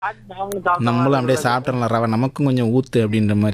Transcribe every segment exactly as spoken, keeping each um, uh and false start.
நம்மளும் அப்படியே சாப்பிட்றலாம் ரவை நமக்கும் கொஞ்சம் ஊத்து அப்படின்ற மாதிரி.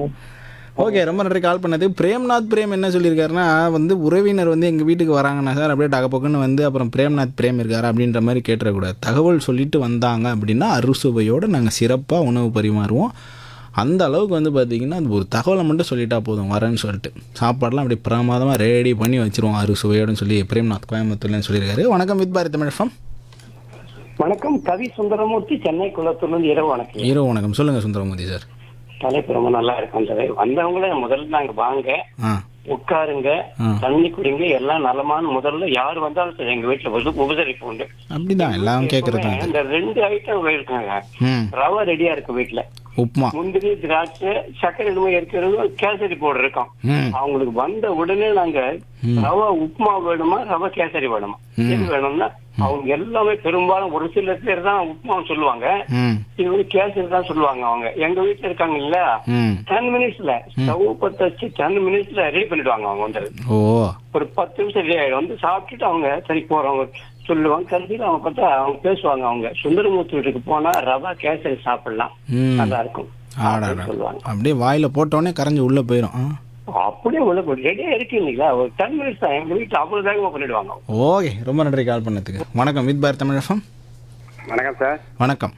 ஓகே, ரொம்ப நன்றி கால் பண்ணது. பிரேம்நாத் பிரேம் என்ன சொல்லியிருக்காருன்னா வந்து உறவினர் வந்து எங்கள் வீட்டுக்கு வராங்கண்ணா சார் அப்படியே டகப்பக்குன்னு வந்து அப்புறம் பிரேம்நாத் பிரேம் இருக்காரு அப்படின்ற மாதிரி கேட்டுறக்கூடாது. தகவல் சொல்லிட்டு வந்தாங்க அப்படின்னா அறுசுவையோடு நாங்கள் சிறப்பாக உணவு பரிமாறுவோம். அந்த அளவுக்கு வந்து பார்த்திங்கன்னா அது ஒரு தகவலை மட்டும் சொல்லிட்டா போதும் வரேன்னு சொல்லிட்டு சாப்பாடெலாம் அப்படி பிரமாதமாக ரெடி பண்ணி வச்சுருவோம் அறுசுவையோடுன்னு சொல்லி பிரேம்நாத் கோயம்புத்தூர்லேன்னு சொல்லியிருக்காரு. வணக்கம் வித் பாரதி தமிழ் எஃப்எம். வணக்கம், கவி சுந்தரமூர்த்தி, சென்னை குளத்தூர்லேருந்து. இரவு வணக்கம். இரவு வணக்கம். சொல்லுங்கள் சுந்தரமூர்த்தி சார். தலைப்பு ரொம்ப நல்லா இருக்கும் சார். வந்தவங்கள முதல்ல நாங்க வாங்க, ஆ உட்காருங்க, தண்ணி குடிங்க, எல்லாம் நலமான முதல்ல யாரு வந்தாலும் சரி எங்க வீட்டுல உப- உபசரிப்பு உண்டு. அப்படிதான் எல்லாம் கேட்குறது. இந்த ரெண்டு ஐட்டம் இருக்காங்க. ம் ரவை ரெடியா இருக்கு வீட்டுல, உப்புமா, முந்திரி திராட்சை சக்கரை எதுவுமே இருக்கிறது, கேசரி பவுடர் இருக்கும். ம் அவங்களுக்கு வந்த உடனே நாங்க ரவை உப்புமா வேணுமா ரவை கேசரி வேணுமா எது வேணும்னா அவங்க எல்லாமே பெரும்பாலும் ஒரு சில பேர் தான் உப்புமா சொல்லுவாங்க, ம் இவங்க கேசரி தான் சொல்லுவாங்க. அவங்க எங்க வீட்டுல இருக்காங்க இல்ல, ம் டென் மினிட்ஸ்ல ஸ்டவ் பத்த வச்சு டென் மினிட்ஸ்ல ரெடி பண்ணிடுவாங்க. அவங்க வந்து ஓ ஒரு பத்து நிமிஷம் ரெடி ஆயிடும். வந்து சாப்பிட்டுட்டு அவங்க சரி போறவங்க சொல்லுவாங்க. கடைசியில் அவங்க பார்த்தா அவங்க பேசுவாங்க, அவங்க சுந்தரமூர்த்தி வீட்டுக்கு போனா ரவா கேசரி சாப்பிடலாம், ம் நல்லா இருக்கும் ஆடாடா அப்படின்னு சொல்லுவாங்க. அப்படியே வாயில் போட்டோடனே கரைஞ்சி உள்ளே போயிடும். ஆ அப்படியே உள்ள போய் ரெடியா இருக்கு இல்லைங்களா, ஒரு டென் மினிட்ஸ் தான் எங்க வீட்டுல அவ்வளவு வேகமா பண்ணிடுவாங்க. ஓகே, ரொம்ப நன்றி கால் பண்ணதுக்கு. வணக்கம் வித் பாரதி தமிழ் எஃப்எம். வணக்கம் சார். வணக்கம்,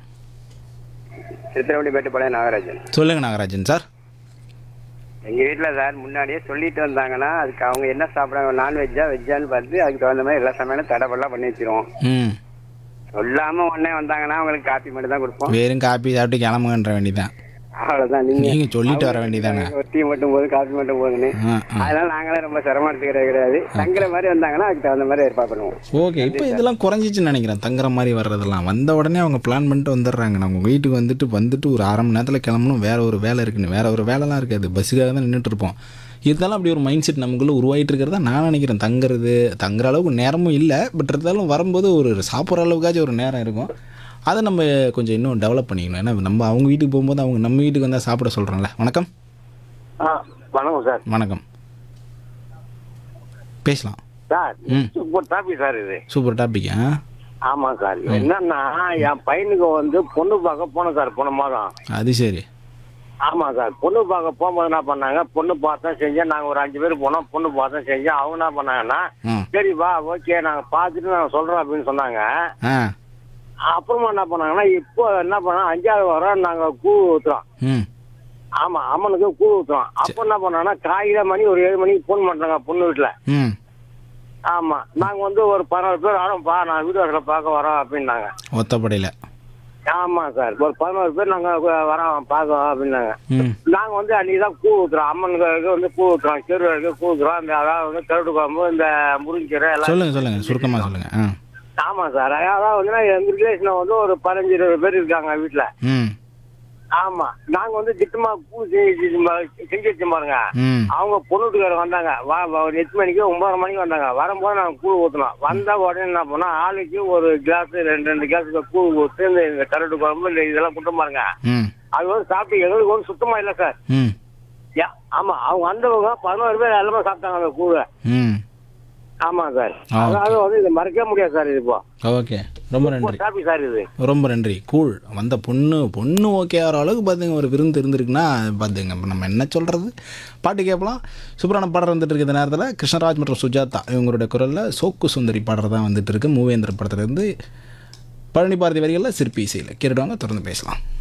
சித்திரவண்டி பேட்டுப்பாளையம் நாகராஜன். சொல்லுங்கள் நாகராஜன் சார். எங்கள் வீட்டில் சார் முன்னாடியே சொல்லிட்டு வந்தாங்கன்னா அதுக்கு அவங்க என்ன சாப்பிட்றாங்க, நான்வெஜ்ஜா வெஜ்ஜான்னு பார்த்து அதுக்கு தகுந்த மாதிரி எல்லா சமையலும் தடப்பெல்லாம் பண்ணி வச்சிருவோம். ம் சொல்லாமல் உடனே வந்தாங்கன்னா அவங்களுக்கு காப்பி மட்டும் தான் கொடுப்போம். வெறும் காப்பி சாப்பிட்டு கிளம்புங்கன்ற வேண்டியதான். அவ்வளோதான். நீங்கள் நீங்கள் சொல்லிட்டு வர வேண்டியதானே. ஒரு டீ மட்டும் போதும், காப்பி மட்டும் போதுன்னு. ஆ ஆ அதனால நாங்களே ரொம்ப சிரமம் எடுத்துக்கிறது கிடையாது. தங்குற மாதிரி வந்தாங்கன்னா அதுக்கு தகுந்த மாதிரி ஏற்பாடு பண்ணுவோம். ஓகே, இப்போ இதெல்லாம் குறைஞ்சிச்சுன்னு நினைக்கிறேன். தங்குற மாதிரி வர்றதெல்லாம் வந்த உடனே அவங்க பிளான் பண்ணிட்டு வந்துடுறாங்க. நம்ம வீட்டுக்கு வந்துட்டு வந்துட்டு ஒரு அரை மணி நேரத்தில் கிளம்பணும், வேறு ஒரு வேலை இருக்குன்னு. வேறு ஒரு வேலைலாம் இருக்காது, பஸ்ஸுக்காக தான் நின்றுட்டு இருப்போம். இருந்தாலும் அப்படி ஒரு மைண்ட் செட் நமக்குள்ளே உருவாகிட்டு இருக்கிறதா நான் நினைக்கிறேன். தங்குறது தங்குற அளவுக்கு நேரமும் இல்லை, பட் இருந்தாலும் வரும்போது ஒரு சாப்பிட்ற அளவுக்காச்சும் ஒரு நேரம் இருக்கும். அதை நம்ம கொஞ்சம் இன்னும் டெவலப் பண்ணிக்கணும். ஏன்னா நம்ம அவங்க வீட்டுக்கு போகும்போது அவங்க நம்ம வீட்டுக்கு வந்தால் சாப்பிட சொல்கிறோம்ல. வணக்கம். வணக்கம் சார். வணக்கம், பேசலாம் சார் ம் சூப்பர் டாபிக் சார் இது. Super topic. ஆ ஆமா சார். என்னன்னா என் பையனுக்கு வந்து பொண்ணு பார்க்க போனோம் சார் போன மாதம். அது சரி. ஆமா சார், பொண்ணு பார்க்க போகும்போது என்ன பண்ணாங்க, பொண்ணு பார்த்தா செஞ்சா நாங்க ஒரு அஞ்சு பேர் போனோம், பொண்ணு பார்த்தா செஞ்சா அவங்க என்ன பண்ணாங்கன்னா ம் சரி வா ஓகே நாங்க பார்த்துட்டு நாங்க சொல்றோம் அப்படின்னு சொன்னாங்க. ஆ அப்புறமா என்ன பண்ணாங்கன்னா இப்போ என்ன பண்ணா அஞ்சாவது வாரம் நாங்க கூ ஊத்துறோம். ம் ஆமா, அம்மனுக்கு கூ ஊத்துறோம். அப்ப என்ன பண்ணாங்கன்னா காலையில மணி ஒரு ஏழு மணிக்கு போன் பண்றாங்க பொண்ணு வீட்டுல. ம் ஆமா, நாங்க வந்து ஒரு பதினோரு பேர் வரோம்ப்பா, நான் வீடு வாசல பார்க்க வரோம் அப்படின்னாங்க. ஒத்தப்படையில். ஆமா சார், ஒரு பதினோரு பேர் நாங்க வரோம் பார்க்க அப்படின்னாங்க. ம் நாங்க வந்து அன்னைக்கு தான் பூ ஊத்துறோம், அம்மனுக்கு வந்து பூ ஊத்துறோம், செருவருக்கு பூ ஊத்துறோம். இந்த அதாவது வந்து கருடு குழம்பு, இந்த முருங்கீரை எல்லாம். சொல்லுங்கள் சொல்லுங்கள் சுருக்கமாக சொல்லுங்கள். ஆ ஆமா சார், அதாவது வந்து எங்க ரிலேஷன் வந்து ஒரு பதினஞ்சு இருபது பேர் இருக்காங்க வீட்டுல. ம் ஆமா, நாங்க வந்து திட்டமா பூ செஞ்சு செஞ்சு வச்சு பாருங்க. ம் அவங்க பொண்ணு வீட்டுக்காரர் வந்தாங்க, வா ஒரு எட்டு மணிக்கு ஒன்பதரை மணிக்கு வந்தாங்க. வரும்போது நாங்க கூழ் ஊற்றணும். வந்தா உடனே என்ன பண்ணோம், ஆளுக்கு ஒரு கிளாஸ் ரெண்டு ரெண்டு கிளாஸ் கூழ் ஊற்று இந்த கரடு குழம்பு இந்த இதெல்லாம் கொடுத்து பாருங்க. ம் அது வந்து சாப்பிட்டு எங்களுக்கு வந்து சுத்தமா இல்லை சார். ம் யா ஆமா, அவங்க வந்தவங்க பதினோரு பேர் எல்லாமே சாப்பிட்டாங்க அந்த கூழ. ம் ஆமா சார், ஆ, ஓகே. அதாவது வந்து இதை மறக்கவே முடியாது சார். இது இப்போ ஓகே, ரொம்ப நன்றி. டாபிக் சார் இது. ரொம்ப நன்றி. கூழ் வந்த பொண்ணு பொண்ணு ஓகே ஆகிற அளவுக்கு பார்த்துங்க ஒரு விருந்து இருந்திருக்குன்னா பார்த்துங்க. இப்போ நம்ம என்ன சொல்கிறது, பாட்டு கேட்கலாம். சூப்பரான பாடல் வந்துட்டு இருக்குது. இந்த நேரத்தில் கிருஷ்ணராஜ் மற்றும் சுஜாதா இவங்களுடைய குரலில் சோக்கு சுந்தரி பாடுறது தான் வந்துட்டு இருக்கு. மூவேந்திர படத்துலேருந்து பழனி பாரதி வரிகளில் சிற்பி இசையில் கேட்டுடுவாங்க. தொடர்ந்து பேசலாம்.